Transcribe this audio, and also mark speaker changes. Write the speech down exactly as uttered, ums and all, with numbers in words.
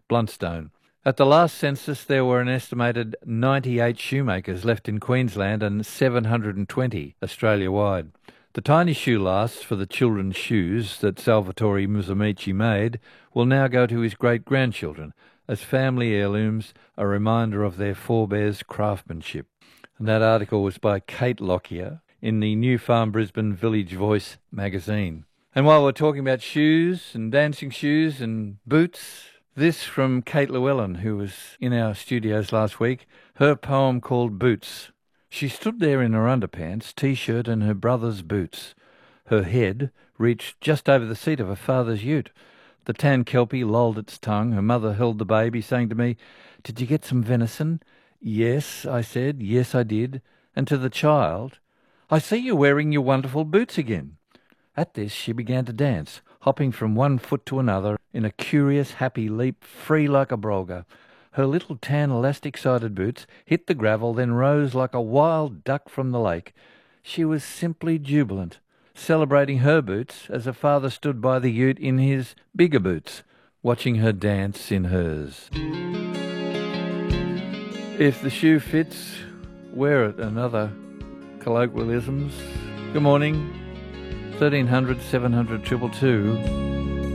Speaker 1: Bluntstone. At the last census, there were an estimated ninety-eight shoemakers left in Queensland and seven hundred twenty Australia-wide. The tiny shoe lasts for the children's shoes that Salvatore Musumeci made will now go to his great-grandchildren as family heirlooms, a reminder of their forebears' craftsmanship. And that article was by Kate Lockyer in the New Farm Brisbane Village Voice magazine. And while we're talking about shoes and dancing shoes and boots, this from Kate Llewellyn, who was in our studios last week, her poem called Boots. She stood there in her underpants, T-shirt and her brother's boots. Her head reached just over the seat of her father's ute. The tan kelpie lolled its tongue. Her mother held the baby, saying to me, "Did you get some venison?" "Yes," I said. "Yes, I did." And to the child, "I see you wearing your wonderful boots again." At this she began to dance, hopping from one foot to another in a curious, happy leap, free like a brolga. Her little tan elastic-sided boots hit the gravel, then rose like a wild duck from the lake. She was simply jubilant, celebrating her boots as her father stood by the ute in his bigger boots, watching her dance in hers. If the shoe fits, wear it. Another colloquialisms. Good morning. thirteen hundred, seven hundred, two two two.